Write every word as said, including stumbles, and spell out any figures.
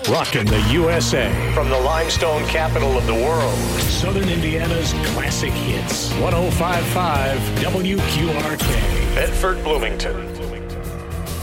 Rocking the U S A. From the limestone capital of the world. Southern Indiana's classic hits. one oh five point five W Q R K. Bedford, Bloomington.